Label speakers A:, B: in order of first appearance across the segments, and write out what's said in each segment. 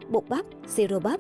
A: bột bắp, siro bắp,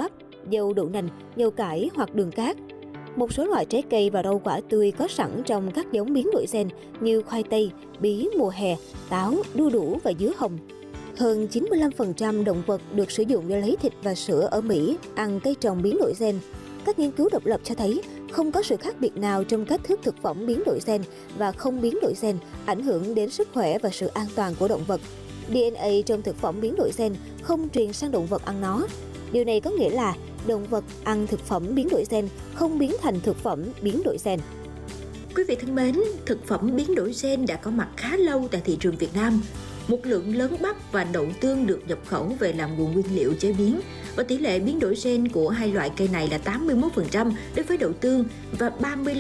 A: dầu đậu nành, dầu cải hoặc đường cát. Một số loại trái cây và rau quả tươi có sẵn trong các giống biến đổi gen như khoai tây, bí mùa hè, táo, đu đủ và dứa hồng. Hơn 95% động vật được sử dụng để lấy thịt và sữa ở Mỹ ăn cây trồng biến đổi gen. Các nghiên cứu độc lập cho thấy không có sự khác biệt nào trong cách thức thực phẩm biến đổi gen và không biến đổi gen ảnh hưởng đến sức khỏe và sự an toàn của động vật. DNA trong thực phẩm biến đổi gen không truyền sang động vật ăn nó. Điều này có nghĩa là động vật ăn thực phẩm biến đổi gen không biến thành thực phẩm biến đổi gen.
B: Quý vị thân mến, thực phẩm biến đổi gen đã có mặt khá lâu tại thị trường Việt Nam. Một lượng lớn bắp và đậu tương được nhập khẩu về làm nguồn nguyên liệu chế biến và tỷ lệ biến đổi gen của hai loại cây này là 81% đối với đậu tương và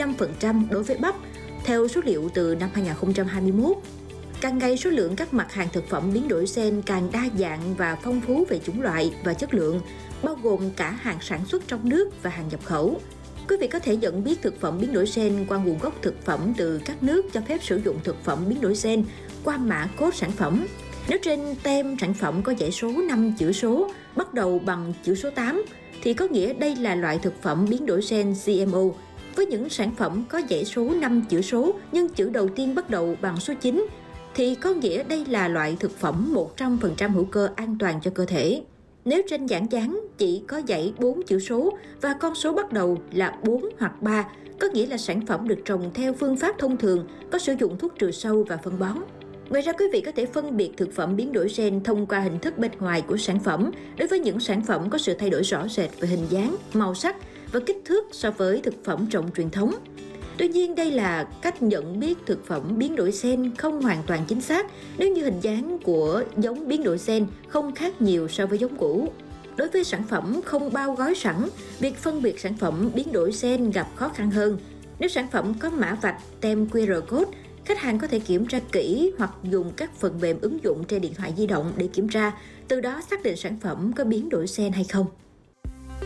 B: 35% đối với bắp, theo số liệu từ năm 2021. Càng ngày số lượng các mặt hàng thực phẩm biến đổi gen càng đa dạng và phong phú về chủng loại và chất lượng, bao gồm cả hàng sản xuất trong nước và hàng nhập khẩu. Quý vị có thể nhận biết thực phẩm biến đổi gen qua nguồn gốc thực phẩm từ các nước cho phép sử dụng thực phẩm biến đổi gen qua mã code sản phẩm. Nếu trên tem sản phẩm có dãy số 5 chữ số bắt đầu bằng chữ số 8 thì có nghĩa đây là loại thực phẩm biến đổi gen GMO. Với những sản phẩm có dãy số 5 chữ số nhưng chữ đầu tiên bắt đầu bằng số 9 thì có nghĩa đây là loại thực phẩm 100% hữu cơ an toàn cho cơ thể. Nếu trên nhãn dán chỉ có dãy 4 chữ số và con số bắt đầu là 4 hoặc 3, có nghĩa là sản phẩm được trồng theo phương pháp thông thường, có sử dụng thuốc trừ sâu và phân bón. Ngoài ra, quý vị có thể phân biệt thực phẩm biến đổi gen thông qua hình thức bên ngoài của sản phẩm đối với những sản phẩm có sự thay đổi rõ rệt về hình dáng, màu sắc và kích thước so với thực phẩm trồng truyền thống. Tuy nhiên, đây là cách nhận biết thực phẩm biến đổi gen không hoàn toàn chính xác nếu như hình dáng của giống biến đổi gen không khác nhiều so với giống cũ. Đối với sản phẩm không bao gói sẵn, việc phân biệt sản phẩm biến đổi gen gặp khó khăn hơn. Nếu sản phẩm có mã vạch, tem QR code, khách hàng có thể kiểm tra kỹ hoặc dùng các phần mềm ứng dụng trên điện thoại di động để kiểm tra, từ đó xác định sản phẩm có biến đổi gen hay không.